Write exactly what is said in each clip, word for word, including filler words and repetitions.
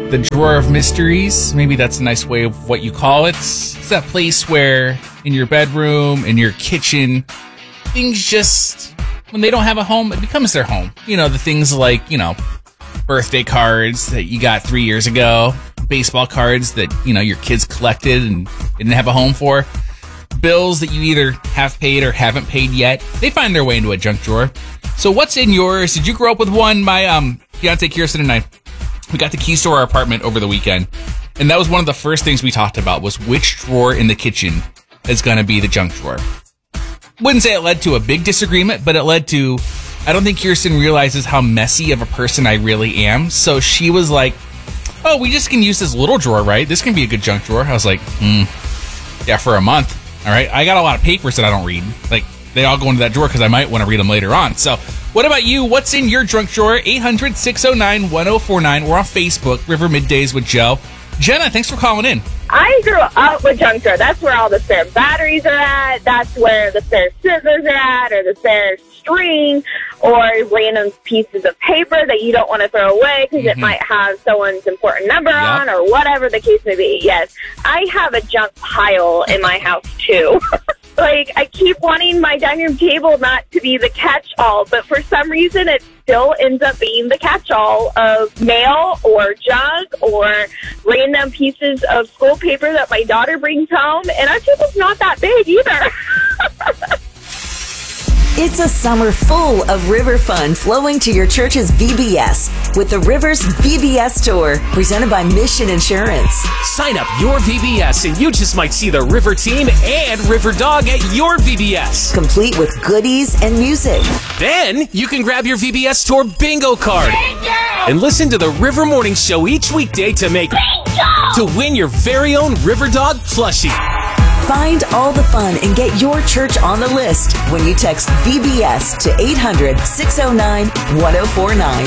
the drawer of mysteries. Maybe that's a nice way of what you call it. It's that place where in your bedroom, in your kitchen, things just, when they don't have a home, it becomes their home. You know, the things like, you know, birthday cards that you got three years ago, baseball cards that, you know, your kids collected and didn't have a home for, bills that you either have paid or haven't paid yet. They find their way into a junk drawer. So what's in yours? Did you grow up with one? My um fiance Kirsten and I, we got the keys to our apartment over the weekend, and that was one of the first things we talked about was which drawer in the kitchen is going to be the junk drawer. Wouldn't say it led to a big disagreement, but it led to, I don't think Kirsten realizes how messy of a person I really am. So she was like, oh, we just can use this little drawer, right? This can be a good junk drawer. I was like, hmm, yeah, for a month. All right. I got a lot of papers that I don't read. Like, they all go into that drawer because I might want to read them later on. So what about you? What's in your junk drawer? eight hundred, six oh nine, one oh four nine. We're on Facebook, River Middays with Joe. Jenna, thanks for calling in. I grew up with junk drawer. That's where all the spare batteries are at. That's where the spare scissors are at, or the spare string, or random pieces of paper that you don't want to throw away because mm-hmm. it might have someone's important number yep. on, or whatever the case may be. Yes, I have a junk pile in my house, too. Like, I keep wanting my dining room table not to be the catch-all, but for some reason it still ends up being the catch-all of mail or junk or random pieces of school paper that my daughter brings home, and our table's not that big either. It's a summer full of river fun flowing to your church's V B S with the Rivers V B S Tour, presented by Mission Insurance. Sign up your V B S and you just might see the River Team and River Dog at your V B S. Complete with goodies and music. Then you can grab your V B S Tour bingo card bingo! and listen to the River Morning Show each weekday to make bingo! to win your very own River Dog plushie. Find all the fun and get your church on the list when you text V B S to eight hundred, six oh nine, one oh four nine.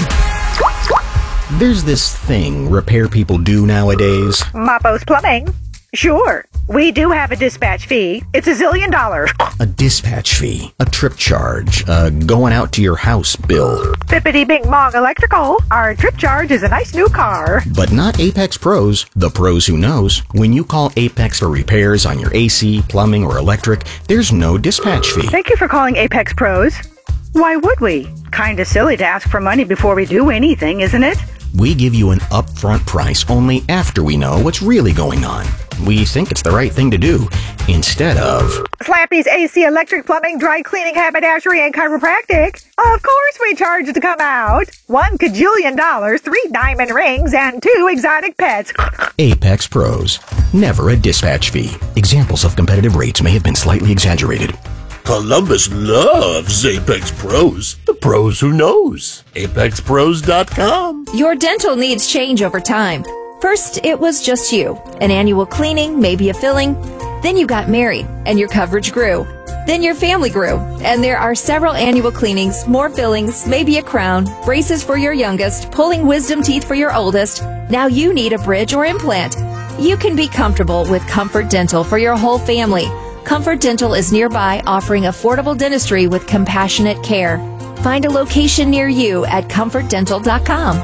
There's this thing repair people do nowadays. Mapo's Plumbing. Sure. We do have a dispatch fee. It's a zillion dollars. A dispatch fee, a trip charge, a going out to your house bill. Bippity Bing Bong Electrical. Our trip charge is a nice new car. But not Apex Pros, the pros who knows. When you call Apex for repairs on your A C, plumbing, or electric, there's no dispatch fee. Thank you for calling Apex Pros. Why would we? Kinda silly to ask for money before we do anything, isn't it? We give you an upfront price only after we know what's really going on. We think it's the right thing to do, instead of Slappy's A C, electric, plumbing, dry cleaning, haberdashery, and chiropractic. Of course we charge to come out. One cajillion dollars, three diamond rings, and two exotic pets. Apex Pros. Never a dispatch fee. Examples of competitive rates may have been slightly exaggerated. Columbus loves Apex Pros. The pros who knows. apex pros dot com. Your dental needs change over time. First, it was just you. An annual cleaning, maybe a filling. Then you got married, and your coverage grew. Then your family grew, and there are several annual cleanings, more fillings, maybe a crown, braces for your youngest, pulling wisdom teeth for your oldest. Now you need a bridge or implant. You can be comfortable with Comfort Dental for your whole family. Comfort Dental is nearby, offering affordable dentistry with compassionate care. Find a location near you at comfort dental dot com.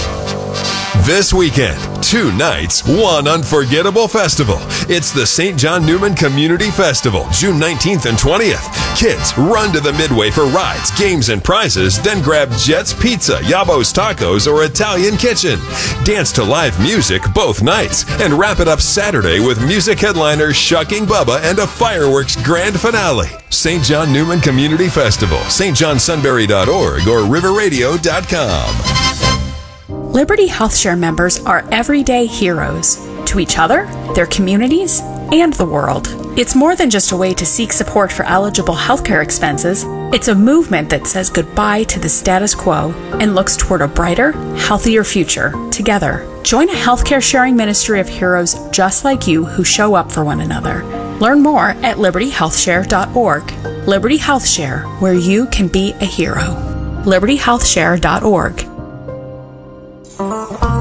This weekend, two nights, one unforgettable festival. It's the Saint John Newman Community Festival, June nineteenth and twentieth. Kids, run to the Midway for rides, games, and prizes, then grab Jet's Pizza, Yabo's Tacos, or Italian Kitchen. Dance to live music both nights, and wrap it up Saturday with music headliner Shucking Bubba and a fireworks grand finale. Saint John Newman Community Festival, s t john sunbury dot org or river radio dot com. Liberty HealthShare members are everyday heroes to each other, their communities, and the world. It's more than just a way to seek support for eligible healthcare expenses. It's a movement that says goodbye to the status quo and looks toward a brighter, healthier future together. Join a healthcare sharing ministry of heroes just like you who show up for one another. Learn more at liberty health share dot org. Liberty HealthShare, where you can be a hero. liberty health share dot org.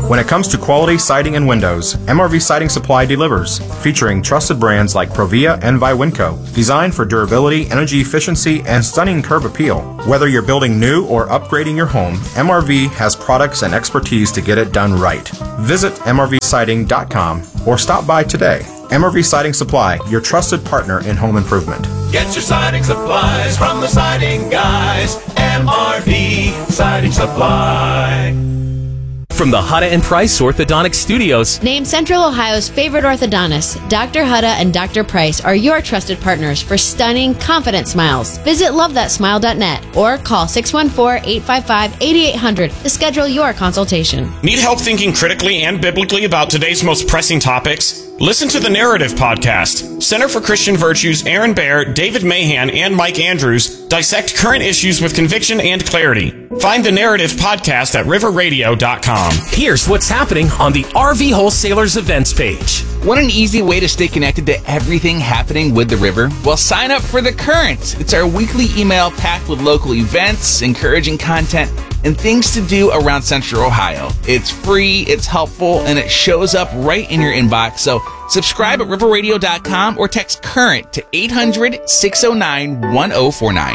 When it comes to quality siding and windows, M R V Siding Supply delivers, featuring trusted brands like Provia and Viwinco, designed for durability, energy efficiency, and stunning curb appeal. Whether you're building new or upgrading your home, M R V has products and expertise to get it done right. Visit M R V siding dot com or stop by today. M R V Siding Supply, your trusted partner in home improvement. Get your siding supplies from the siding guys. M R V Siding Supply. From the Hutta and Price Orthodontic Studios. Named Central Ohio's favorite orthodontists, Doctor Hutta and Doctor Price are your trusted partners for stunning, confident smiles. Visit love that smile dot net or call six one four, eight five five, eight eight zero zero to schedule your consultation. Need help thinking critically and biblically about today's most pressing topics? Listen to the Narrative Podcast. Center for Christian Virtues, Aaron Baer, David Mahan, and Mike Andrews dissect current issues with conviction and clarity. Find the Narrative Podcast at river radio dot com. Here's what's happening on the R V Wholesalers events page. Want an easy way to stay connected to everything happening with the river? Well, sign up for The Current. It's our weekly email packed with local events, encouraging content, and things to do around Central Ohio. It's free, it's helpful, and it shows up right in your inbox. So subscribe at river radio dot com or text CURRENT to eight hundred, six oh nine, one oh four nine.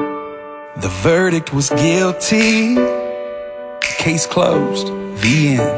The verdict was guilty. Case closed. The end.